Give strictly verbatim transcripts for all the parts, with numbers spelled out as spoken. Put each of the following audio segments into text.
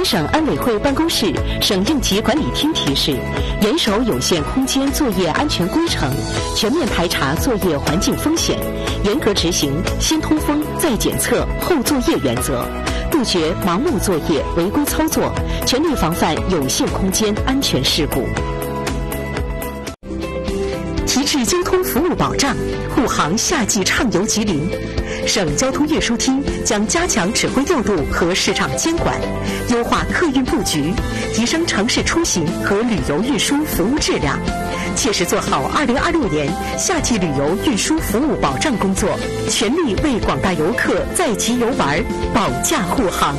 安省安委会办公室、省应急管理厅提示：严守有限空间作业安全规程，全面排查作业环境风险，严格执行先通风再检测后作业原则，杜绝盲目作业、违规操作，全力防范有限空间安全事故。提质交通服务保障，护航夏季畅游吉林。省交通运输厅将加强指挥调度和市场监管，优化客运布局，提升城市出行和旅游运输服务质量，切实做好二零二六年夏季旅游运输服务保障工作，全力为广大游客在吉游玩保驾护航。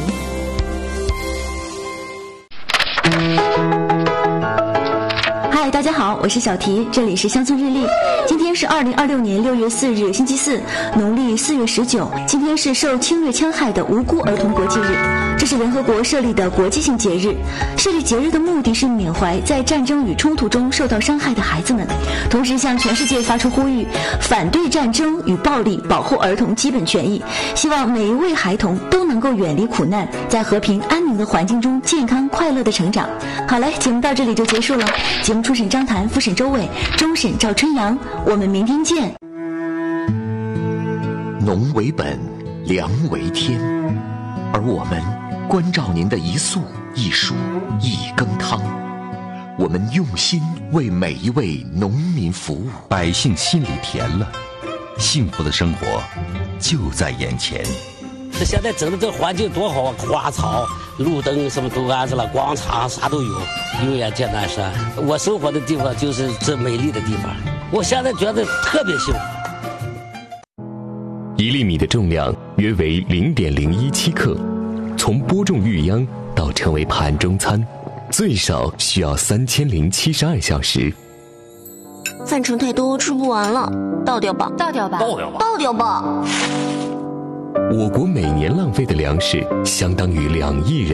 嗨，大家好，我是小提，这里是乡村日历。今天是二零二六年六月四日，星期四，农历四月十九。今天是受侵略戕害的无辜儿童国际日，这是联合国设立的国际性节日。设立节日的目的是缅怀在战争与冲突中受到伤害的孩子们，同时向全世界发出呼吁，反对战争与暴力，保护儿童基本权益。希望每一位孩童都能够远离苦难，在和平安宁的环境中健康快乐的成长。好嘞，节目到这里就结束了。节目初审张谭，复审周伟，终审赵春阳。我们明天见。 农为本，粮为天，而我们关照您的一粟一黍一羹汤，我们用心为每一位农民服务， 百姓心里甜了，幸福的生活就在眼前。 这现在整的这环境多好啊，花草、路灯什么都安置了，广场啥都有，永远见南山。我生活的地方就是这美丽的地方，我现在觉得特别幸福。 一粒米的重量约为零点零一七克，从播种育秧到成为盘中餐，最少需要三千零七十二小时。 饭盛太多，吃不完了，倒掉吧， 倒掉吧， 倒掉吧， 倒掉吧。 我国每年浪费的粮食相当于两亿人。